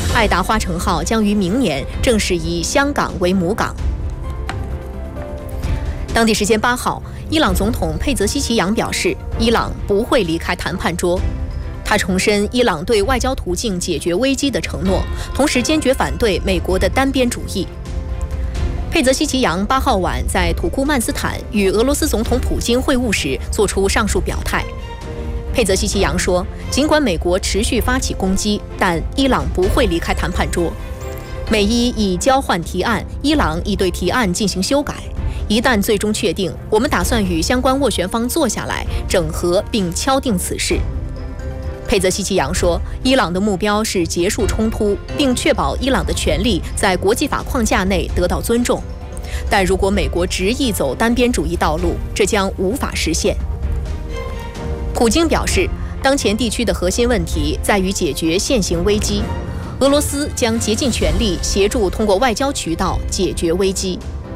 爱达花城号将于明年正式以香港为母港。当地时间8号，伊朗总统佩泽希奇扬表示，伊朗不会离开谈判桌。他重申伊朗对外交途径解决危机的承诺，同时坚决反对美国的单边主义。佩泽希奇扬8号晚在土库曼斯坦与俄罗斯总统普京会晤时作出上述表态。佩泽希奇扬说，尽管美国持续发起攻击，但伊朗不会离开谈判桌。美伊已交换提案，伊朗已对提案进行修改。一旦最终确定，我们打算与相关斡旋方坐下来整合并敲定此事。佩泽希奇扬说，伊朗的目标是结束冲突，并确保伊朗的权利在国际法框架内得到尊重。但如果美国执意走单边主义道路，这将无法实现。普京表示，当前地区的核心问题在于解决现行危机，俄罗斯将竭尽全力协助通过外交渠道解决危机。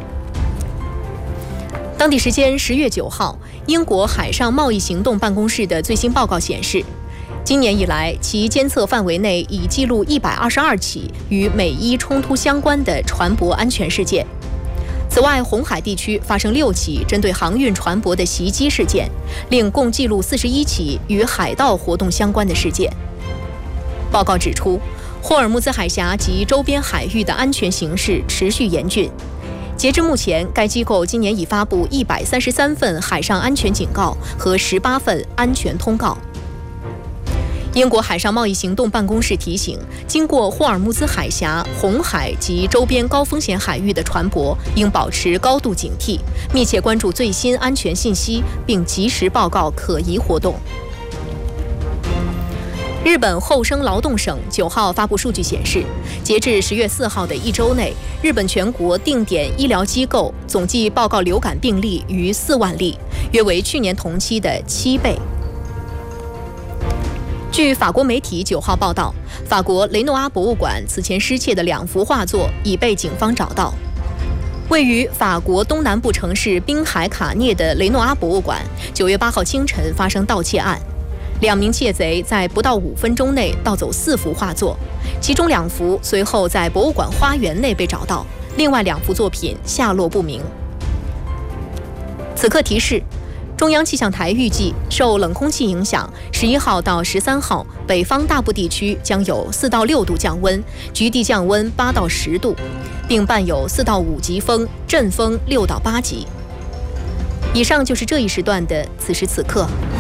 当地时间10月9号，英国海上贸易行动办公室的最新报告显示，今年以来，其监测范围内已记录122起与美伊冲突相关的船舶安全事件。此外，红海地区发生6起针对航运船舶的袭击事件，另共记录41起与海盗活动相关的事件。报告指出，霍尔木兹海峡及周边海域的安全形势持续严峻。截至目前，该机构今年已发布133份海上安全警告和18份安全通告。英国海上贸易行动办公室提醒，经过霍尔木兹海峡、红海及周边高风险海域的船舶应保持高度警惕，密切关注最新安全信息，并及时报告可疑活动。日本厚生劳动省9号发布数据显示，截至10月4号的一周内，日本全国定点医疗机构总计报告流感病例逾4万例，约为去年同期的7倍。据法国媒体9号报道，法国雷诺阿博物馆此前失窃的2幅画作已被警方找到。位于法国东南部城市滨海卡涅的雷诺阿博物馆9月8号清晨发生盗窃案，2名窃贼在不到5分钟内盗走4幅画作，其中2幅随后在博物馆花园内被找到，另外2幅作品下落不明。此刻提示，中央气象台预计，受冷空气影响，11号到13号，北方大部地区将有4到6度降温，局地降温8到10度，并伴有4到5级风，阵风6到8级。以上就是这一时段的此时此刻。